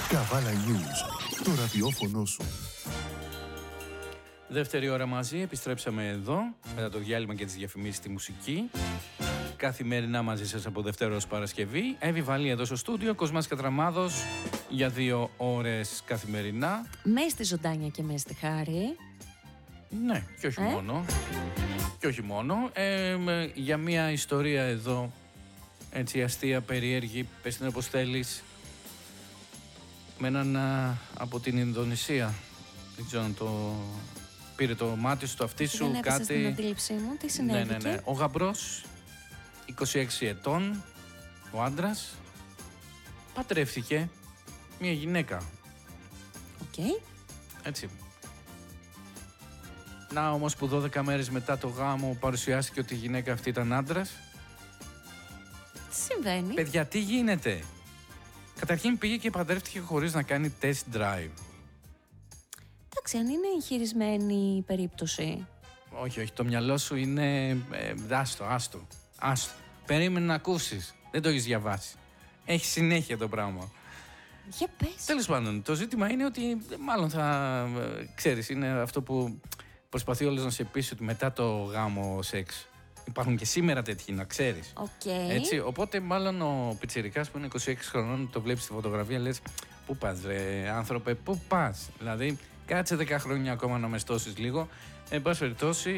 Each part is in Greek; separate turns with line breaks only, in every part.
Καβάλα News, το ραδιόφωνο σου.
Δεύτερη ώρα μαζί, επιστρέψαμε εδώ, μετά το διάλειμμα και τις διαφημίσεις στη μουσική. Καθημερινά μαζί σας από Δευτέρα ως Παρασκευή. Εύη Βαλή εδώ στο στούντιο, Κοσμάς Κατραμάδος για 2 ώρες καθημερινά.
Μες στη ζωντάνια και μες στη χάρη.
Ναι, και όχι μόνο. Και όχι μόνο. Για μια ιστορία εδώ, έτσι αστεία, περίεργη, πες την όπως θέλεις, με έναν από την Ινδονησία. Δεν ξέρω αν το πήρε το μάτι σου, το αυτί σου,
δεν
κάτι.
στην αντίληψή μου, τι συνέβη.
Ναι. Ο γαμπρός, 26 ετών, ο άντρας, παντρεύτηκε μια γυναίκα.
Οκ.
Έτσι. Να όμως που 12 μέρες μετά το γάμο παρουσιάστηκε ότι η γυναίκα αυτή ήταν άντρας.
Τι συμβαίνει?
Παιδιά, τι γίνεται? Καταρχήν πήγε και παντρεύτηκε χωρίς να κάνει test drive.
Εντάξει, αν είναι εγχειρισμένη η περίπτωση.
Όχι, το μυαλό σου είναι. Άστο. Περίμενε να ακούσεις. Δεν το έχεις διαβάσει. Έχει συνέχεια το πράγμα.
Για πες.
Τέλος πάντων, το ζήτημα είναι ότι μάλλον θα. Ξέρεις, είναι αυτό που προσπαθεί όλος να σε πείσει ότι μετά το γάμο σεξ. Υπάρχουν και σήμερα τέτοιοι, να ξέρεις. Έτσι, οπότε μάλλον ο πιτσιρικάς που είναι 26 χρονών, το βλέπεις στη φωτογραφία, λες πού πας ρε άνθρωπε, πού πας? Δηλαδή, κάτσε 10 χρόνια ακόμα να μεστώσεις λίγο. Εν πάση περιπτώσει,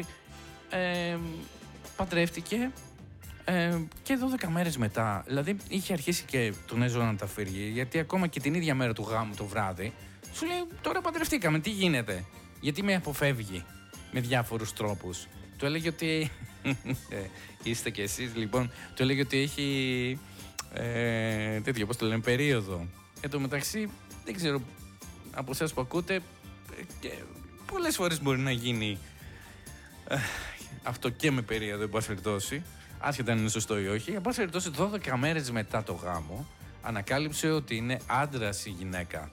παντρεύτηκε και 12 μέρες μετά. Δηλαδή, είχε αρχίσει και τον έζωνα να τα φύγει, γιατί ακόμα και την ίδια μέρα του γάμου το βράδυ, σου λέει τώρα παντρευτήκαμε, τι γίνεται? Γιατί με αποφεύγει με διάφορους τρόπους. Του έλεγε ότι. Είστε κι εσείς, λοιπόν. Του έλεγε ότι έχει. Τέτοιο, πώς το λένε, περίοδο. Εν τω μεταξύ, δεν ξέρω από εσάς που ακούτε, πολλές φορές μπορεί να γίνει αυτό και με περίοδο, εν πάση περιπτώσει. Άσχετα αν είναι σωστό ή όχι. Εν πάση περιπτώσει, 12 μέρες μετά το γάμο, ανακάλυψε ότι είναι άντρας η γυναίκα.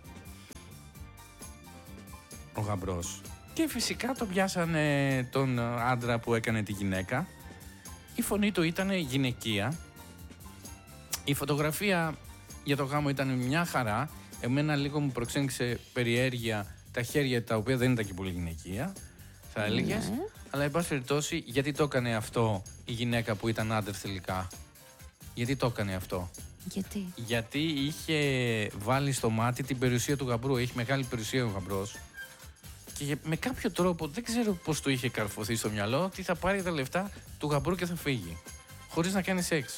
Ο γαμπρός. Και φυσικά το πιάσανε τον άντρα που έκανε τη γυναίκα. Η φωνή του ήταν γυναικεία. Η φωτογραφία για το γάμο ήταν μια χαρά. Εμένα λίγο μου προξένησε περιέργεια τα χέρια, τα οποία δεν ήταν και πολύ γυναικεία, θα έλεγες.
Ναι.
Αλλά εν πάση περιπτώσει, γιατί το έκανε αυτό η γυναίκα που ήταν άντρας τελικά? Γιατί το έκανε αυτό? Γιατί είχε βάλει στο μάτι την περιουσία του γαμπρού. Έχει μεγάλη περιουσία ο γαμπρός. Και με κάποιο τρόπο, δεν ξέρω πώς του είχε καρφωθεί στο μυαλό, ότι θα πάρει τα λεφτά του γαμπρού και θα φύγει. Χωρίς να κάνει σεξ.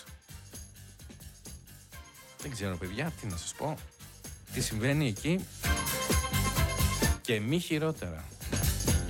Δεν ξέρω, παιδιά, τι να σας πω. Τι συμβαίνει εκεί. Και μη χειρότερα.